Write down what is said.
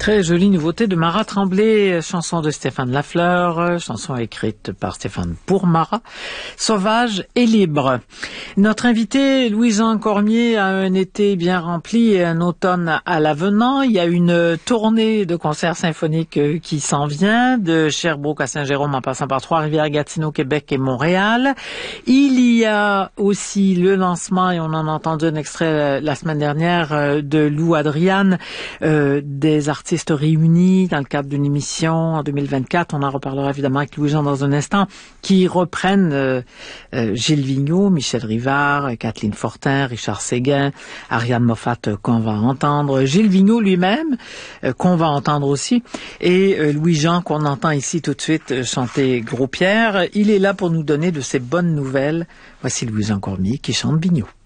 Très jolie nouveauté de Marat Tremblay, chanson de Stéphane Lafleur, chanson écrite par Stéphane pour Marat, Sauvage et libre. Notre invité, Louis-Jean Cormier, a un été bien rempli et un automne à l'avenant. Il y a une tournée de concerts symphoniques qui s'en vient, de Sherbrooke à Saint-Jérôme en passant par Trois-Rivières, Gatineau, Québec et Montréal. Il y a aussi le lancement, et on en a entendu un extrait la semaine dernière, de Lou Adriane, des artistes réunis dans le cadre d'une émission en 2024. On en reparlera évidemment avec Louis-Jean dans un instant, qui reprennent Gilles Vigneault, Michel Rivard, Kathleen Fortin, Richard Séguin, Ariane Moffat qu'on va entendre, Gilles Vigneault lui-même qu'on va entendre aussi, et Louis-Jean qu'on entend ici tout de suite chanter Gros Pierre. Il est là pour nous donner de ces bonnes nouvelles. Voici Louis-Jean Cormier qui chante Vigneault.